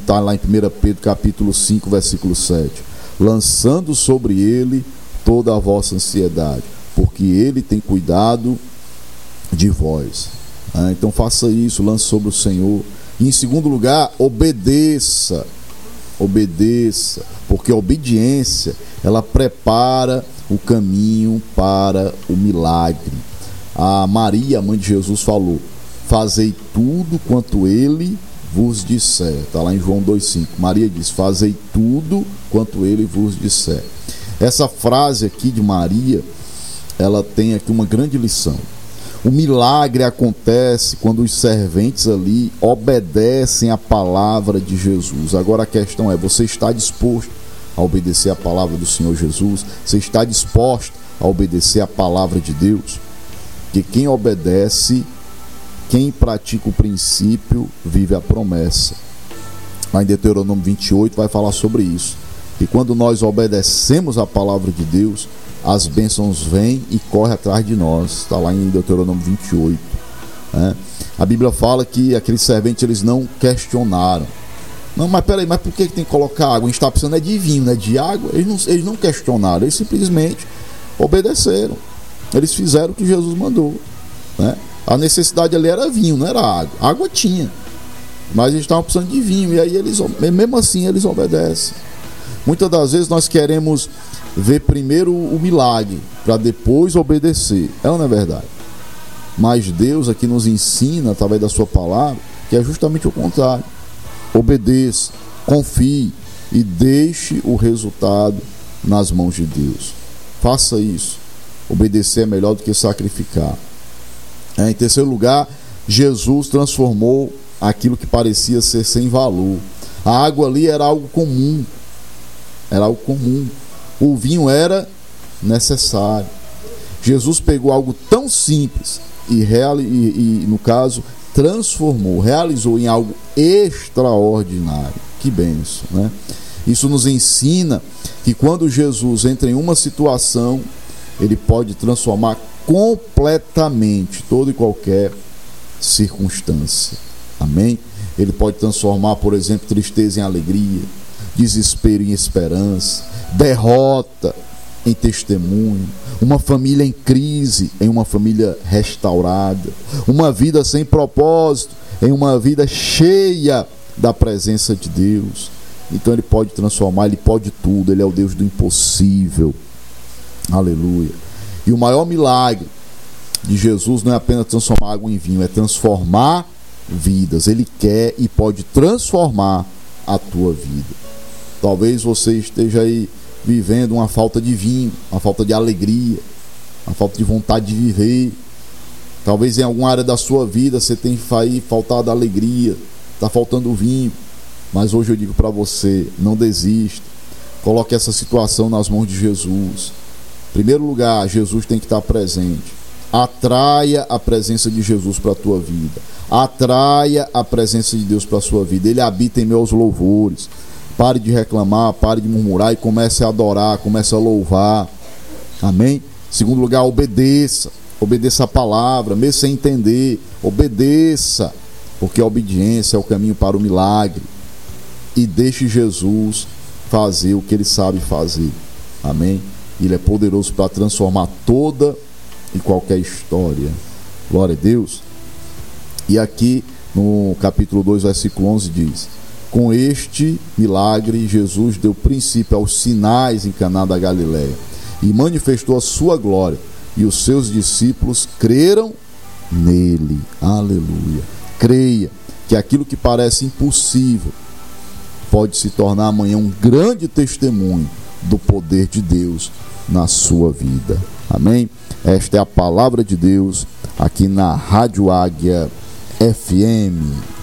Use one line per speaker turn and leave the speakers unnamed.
está lá em 1 Pedro capítulo 5, versículo 7. Lançando sobre ele toda a vossa ansiedade, porque ele tem cuidado de vós. Então faça isso, lance sobre o Senhor. E em segundo lugar, obedeça, porque a obediência, ela prepara o caminho para o milagre. A Maria, a mãe de Jesus, falou: fazei tudo quanto ele vos disser. Está lá em João 2,5. Maria diz: fazei tudo quanto ele vos disser. Essa frase aqui de Maria, ela tem aqui uma grande lição. O milagre acontece quando os serventes ali obedecem a palavra de Jesus. Agora a questão é: você está disposto a obedecer a palavra do Senhor Jesus? Você está disposto a obedecer a palavra de Deus? Que quem obedece, quem pratica o princípio, vive a promessa. Lá em Deuteronômio 28 vai falar sobre isso. E quando nós obedecemos a palavra de Deus, as bênçãos vêm e correm atrás de nós. Está lá em Deuteronômio 28. A Bíblia fala que aqueles serventes, eles não questionaram. Não, mas peraí, mas por que tem que colocar água? A gente está precisando de vinho, né? De água. Eles não questionaram, eles simplesmente obedeceram. Eles fizeram o que Jesus mandou, né? A necessidade ali era vinho, não era água. Água tinha, mas eles estavam precisando de vinho. E aí mesmo assim eles obedecem. Muitas das vezes nós queremos ver primeiro o milagre para depois obedecer. Não é verdade? Mas Deus aqui nos ensina, através da sua palavra, que é justamente o contrário. Obedeça, confie e deixe o resultado nas mãos de Deus. Faça isso. Obedecer é melhor do que sacrificar. Em terceiro lugar, Jesus transformou aquilo que parecia ser sem valor. A água ali era algo comum. O vinho era necessário. Jesus pegou algo tão simples e no caso, transformou, realizou em algo extraordinário. Que bênção, né? Isso nos ensina que quando Jesus entra em uma situação, ele pode transformar completamente toda e qualquer circunstância. Amém? Ele pode transformar, por exemplo, tristeza em alegria, desespero em esperança, derrota em testemunho, uma família em crise em uma família restaurada, uma vida sem propósito em uma vida cheia da presença de Deus. Então ele pode transformar, ele pode tudo, ele é o Deus do impossível. Aleluia. E o maior milagre de Jesus não é apenas transformar água em vinho, é transformar vidas. Ele quer e pode transformar a tua vida. Talvez você esteja aí vivendo uma falta de vinho, uma falta de alegria, uma falta de vontade de viver. Talvez em alguma área da sua vida você tenha faltado alegria, está faltando vinho. Mas hoje eu digo para você: não desista. Coloque essa situação nas mãos de Jesus. Em primeiro lugar, Jesus tem que estar presente. Atraia a presença de Jesus para a tua vida. Atraia a presença de Deus para a sua vida. Ele habita em meus louvores. Pare de reclamar, pare de murmurar e comece a adorar, comece a louvar. Amém? Em segundo lugar, obedeça. Obedeça a palavra, mesmo sem entender. Obedeça, porque a obediência é o caminho para o milagre. E deixe Jesus fazer o que ele sabe fazer. Amém? Ele é poderoso para transformar toda e qualquer história. Glória a Deus. E aqui no capítulo 2, versículo 11 diz: com este milagre Jesus deu princípio aos sinais em Caná da Galileia e manifestou a sua glória, e os seus discípulos creram nele. Aleluia. Creia que aquilo que parece impossível pode se tornar amanhã um grande testemunho do poder de Deus na sua vida. Amém? Esta é a palavra de Deus aqui na Rádio Águia FM.